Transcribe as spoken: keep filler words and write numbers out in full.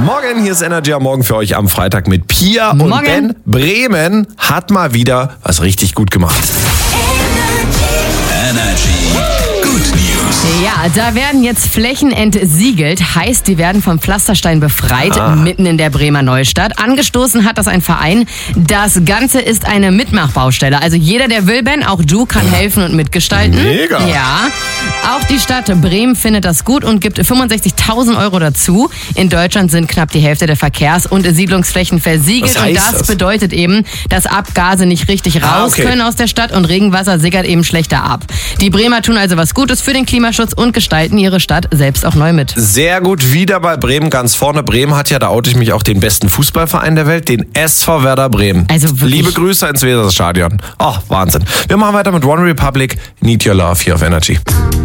Morgen, hier ist Energy am Morgen für euch am Freitag mit Pia und Morgen. Ben. Bremen hat mal wieder was richtig gut gemacht. Energy. Good News. Ja, da werden jetzt Flächen entsiegelt. Heißt, die werden vom Pflasterstein befreit, Ah. mitten in der Bremer Neustadt. Angestoßen hat das ein Verein. Das Ganze ist eine Mitmachbaustelle. Also jeder, der will, Ben, auch du, kann helfen und mitgestalten. Mega. Ja. Auch die Stadt Bremen findet das gut und gibt fünfundsechzigtausend Euro dazu. In Deutschland sind knapp die Hälfte der Verkehrs- und Siedlungsflächen versiegelt. Was heißt und das, das? bedeutet eben, dass Abgase nicht richtig Ah, raus okay. können aus der Stadt und Regenwasser sickert eben schlechter ab. Die Bremer tun also was Gutes für den Klimaschutz und gestalten ihre Stadt selbst auch neu mit. Sehr gut, wieder bei Bremen ganz vorne. Bremen hat ja, da oute ich mich, auch den besten Fußballverein der Welt, den S V Werder Bremen. Also wirklich. Liebe Grüße ins Weserstadion. Oh, Wahnsinn. Wir machen weiter mit One Republic, Need Your Love hier auf Energy.